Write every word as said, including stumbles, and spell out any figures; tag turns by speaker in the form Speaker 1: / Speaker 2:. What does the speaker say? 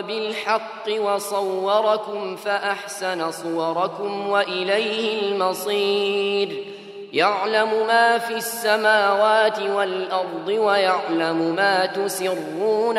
Speaker 1: بالحق وصوركم فأحسن صوركم وإليه المصير يعلم ما في السماوات والأرض ويعلم ما تسرون